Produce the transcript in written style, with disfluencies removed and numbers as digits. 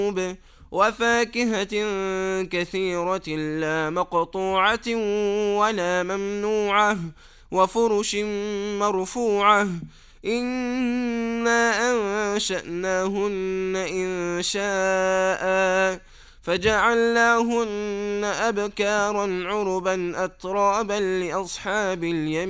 وفاكهة كثيرة لا مقطوعة ولا ممنوعة وفرش مرفوعة إنا أنشأناهن إن شاء فجعلناهن أبكارا عربا أترابا لأصحاب اليمين